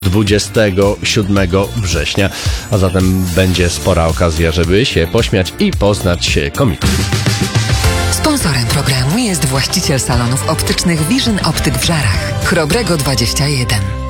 27 września, a zatem będzie spora okazja, żeby się pośmiać i poznać komików. Sponsorem programu jest właściciel salonów optycznych Vision Optyk w Żarach, Chrobrego 21.